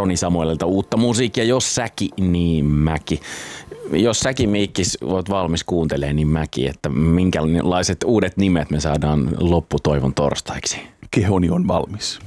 Roni Samuelilta uutta musiikkia, jos säkin, niin mäkin. Jos säkin Miikkis oot valmis kuuntelemaan, niin mäkin, että minkälaiset uudet nimet me saadaan lopputoivon torstaiksi. Kehoni on valmis.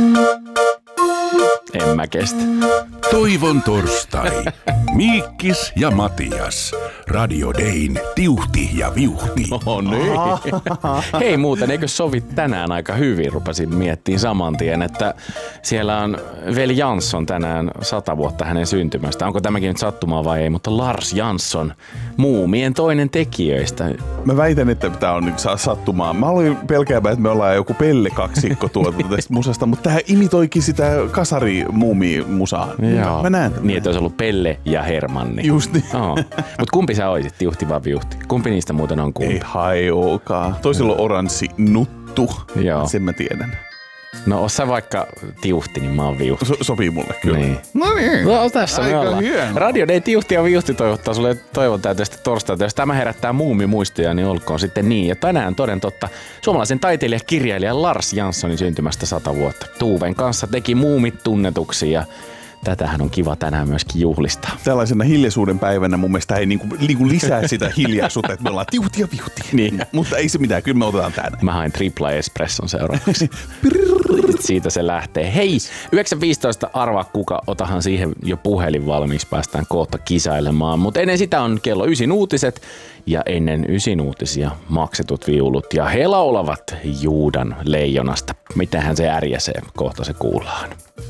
En mä kestä. Toivon torstai. Miikkis ja Matias. Radio Dayn Tiuhti ja Viuhti. No niin. Hei muuten, eikö sovi tänään aika hyvin? Rupesin miettimään saman tien, että siellä on veli Jansson tänään 100 vuotta hänen syntymästä. Onko tämäkin nyt sattumaa vai ei, mutta Lars Jansson, Muumien toinen tekijöistä. Mä väitän, että tämä on sattumaa. Mä olin pelkäämään, että me ollaan joku Pelle-kaksikko tästä musasta, mutta tähän imitoikin sitä kasari-muumi-musaa. Mä näen tämän. Niin, että olisi ollut Pelle ja Hermanni. Just niin. Mutta kumpi sä oisit, Tiuhti vai Viuhti? Kumpi niistä muuten on kumpi? Ei hajoakaan. Toisella on oranssi nuttu. Joo. Sen mä tiedän. No oot sä vaikka Tiuhti, niin mä oon Viuhti. Sopii mulle kyllä. Niin. No niin. No tässä me ollaan. Hieno. Radio Day Tiuhti ja Viuhti toivottaa sulle toivon täyteistä torstaita. Jos tämä herättää muumimuistoja, niin olkoon sitten niin. Ja tänään toden totta suomalaisen taiteilija-kirjailija Lars Janssonin syntymästä 100 vuotta. Tuuven kanssa teki muumit tunnetuksi ja tätähän on kiva tänään myöskin juhlistaa. Tällaisena hiljaisuuden päivänä mun mielestä ei niinku lisää sitä hiljaisuutta, että me ollaan Tiuhti ja Viuhti. Niin. Mutta ei se mitään, kyllä me otetaan tänään. Mä hain tripla espresson seuraavaksi. Siitä se lähtee. Hei, 9.15 arvaa kuka, otahan siihen jo puhelin valmiiksi, päästään kohta kisailemaan. Mutta ennen sitä on kello 9 uutiset ja ennen 9 uutisia maksetut viulut. Ja he laulavat Juudan leijonasta. Mitähän se ärjäsee, kohta se kuullaan.